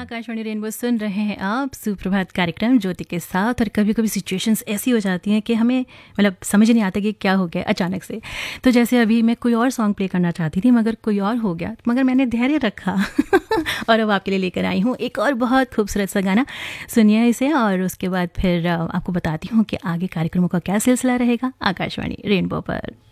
Akashvani rainbow सुन रहे हैं आप। सुप्रभात कार्यक्रम ज्योति के साथ। और कभी कभी सिचुएशंस ऐसी हो जाती हैं कि हमें मतलब समझ नहीं आता कि क्या हो गया अचानक से। तो जैसे अभी मैं कोई और सॉन्ग प्ले करना चाहती थी मगर कोई और हो गया, मगर मैंने धैर्य रखा और अब आपके लिए लेकर आई हूँ एक और बहुत खूबसूरत सा गाना। सुनिए इसे और उसके बाद फिर आपको बताती हूँ कि आगे कार्यक्रमों का क्या सिलसिला रहेगा आकाशवाणी रेनबो पर।